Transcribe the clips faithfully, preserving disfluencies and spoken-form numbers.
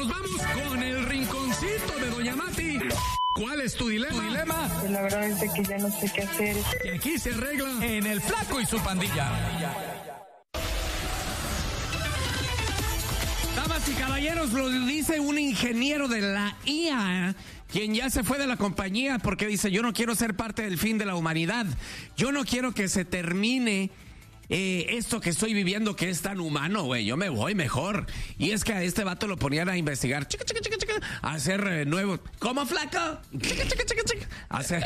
nos vamos con el rinconcito de Doña Mati. ¿Cuál es tu dilema? ¿Tu dilema? Pues la verdad es de que ya no sé qué hacer. Que aquí se arregla en El Flaco y su Pandilla. Damas y caballeros, lo dice un ingeniero de la I A, quien ya se fue de la compañía porque dice, yo no quiero ser parte del fin de la humanidad. Yo no quiero que se termine eh, esto que estoy viviendo, que es tan humano, güey. Yo me voy mejor. Y es que a este vato lo ponían a investigar, chica, chica, chica, chica, a hacer eh, nuevo... ¿Cómo, flaco? Chica, chica, chica, chica. A hacer,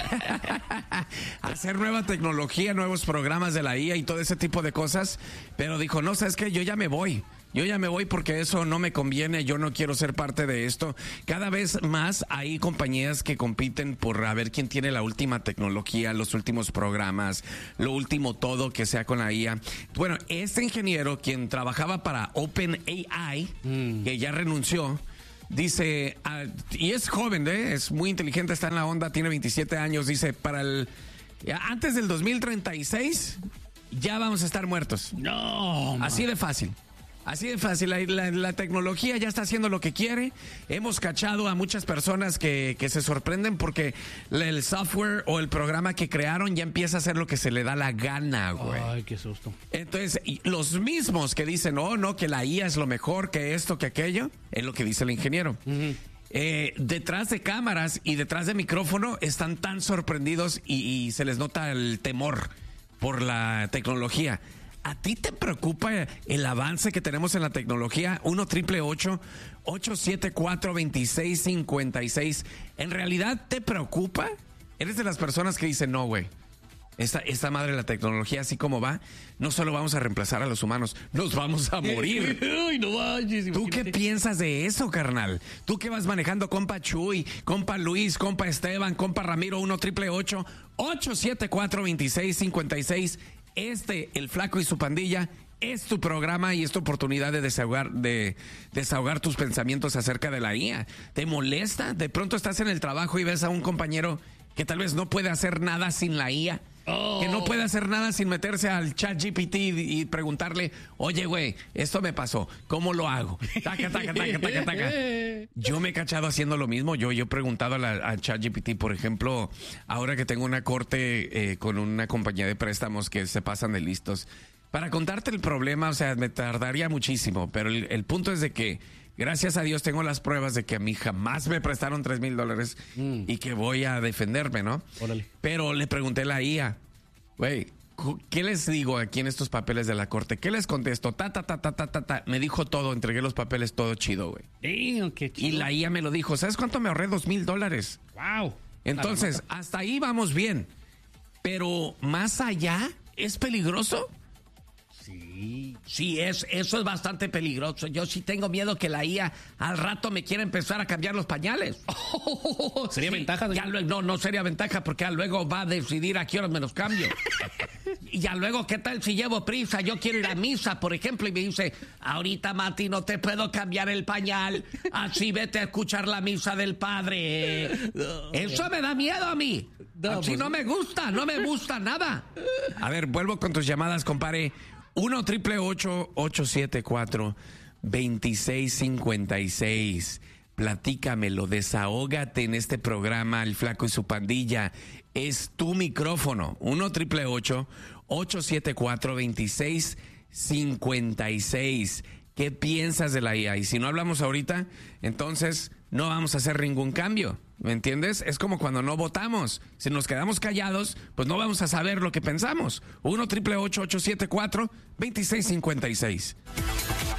a hacer nueva tecnología, nuevos programas de la I A y todo ese tipo de cosas. Pero dijo, no, ¿sabes qué? Yo ya me voy. Yo ya me voy porque eso no me conviene, yo no quiero ser parte de esto. Cada vez más hay compañías que compiten por a ver quién tiene la última tecnología, los últimos programas, lo último todo que sea con la I A. Bueno, este ingeniero, quien trabajaba para OpenAI, mm. que ya renunció, dice, uh, y es joven, ¿eh? Es muy inteligente, está en la onda, tiene veintisiete años, dice, para el antes del dos mil treinta y seis ya vamos a estar muertos. No, man. Así de fácil. Así de fácil, la, la, la tecnología ya está haciendo lo que quiere. Hemos cachado a muchas personas que, que se sorprenden porque el software o el programa que crearon ya empieza a hacer lo que se le da la gana, güey. Ay, qué susto. Entonces, los mismos que dicen, oh, no, que la I A es lo mejor, que esto, que aquello, es lo que dice el ingeniero. Uh-huh. Eh, detrás de cámaras y detrás de micrófono están tan sorprendidos y, y se les nota el temor por la tecnología. ¿A ti te preocupa el avance que tenemos en la tecnología? uno triple ocho, ocho siete cuatro, dos seis cinco seis. ¿En realidad te preocupa? ¿Eres de las personas que dicen, no, güey, esta, esta madre de la tecnología, así como va, no solo vamos a reemplazar a los humanos, nos vamos a morir? Ay, no vayas, ¿Tú qué piensas de eso, carnal? ¿Tú qué vas manejando, compa Chuy, compa Luis, compa Esteban, compa Ramiro? uno triple ocho, ocho siete cuatro, dos seis cinco seis. Este, El Flaco y su Pandilla, es tu programa y es tu oportunidad de desahogar, de desahogar tus pensamientos acerca de la I A. ¿Te molesta? De pronto estás en el trabajo y ves a un compañero que tal vez no puede hacer nada sin la I A. Oh. Que no puede hacer nada sin meterse al chat G P T y, y preguntarle, oye, güey, esto me pasó, ¿cómo lo hago? Taca, taca, taca, taca, taca. Yo me he cachado haciendo lo mismo. Yo, yo he preguntado al chat G P T, por ejemplo, ahora que tengo una corte eh, con una compañía de préstamos que se pasan de listos. Para contarte el problema, o sea, me tardaría muchísimo, pero el, el punto es de que gracias a Dios tengo las pruebas de que a mí jamás me prestaron tres mil dólares mm. y que voy a defenderme, ¿no? Órale. Pero le pregunté a la I A, güey, ¿qué les digo aquí en estos papeles de la corte? ¿Qué les contesto? Ta, ta, ta, ta, ta, ta, ta. Me dijo todo, entregué los papeles, todo chido, güey. Damn, qué chido. Y la I A me lo dijo. ¿Sabes cuánto me ahorré? Dos mil dólares. Wow. Entonces, hasta ahí vamos bien. Pero más allá, ¿es peligroso? Sí. Sí, es, eso es bastante peligroso. Yo sí tengo miedo que la I A al rato me quiera empezar a cambiar los pañales. Oh, ¿Sería sí, ventaja? Ya luego, no, no sería ventaja porque ya luego va a decidir a qué horas me los cambio. Y ya luego, ¿qué tal si llevo prisa? Yo quiero ir a misa, por ejemplo, y me dice, ahorita, Mati, no te puedo cambiar el pañal, así vete a escuchar la misa del padre. No, eso me da miedo a mí. No, así pues... no me gusta, no me gusta nada. A ver, vuelvo con tus llamadas, compadre. uno triple ocho, ocho siete cuatro, dos seis cinco seis. Platícamelo, desahógate en este programa, El Flaco y su Pandilla. Es tu micrófono. uno triple ocho, ocho siete cuatro, dos seis cinco seis. ¿Qué piensas de la I A? Y si no hablamos ahorita, entonces no vamos a hacer ningún cambio. ¿Me entiendes? Es como cuando no votamos. Si nos quedamos callados, pues no vamos a saber lo que pensamos. uno triple ocho, ocho siete cuatro, dos seis cinco seis.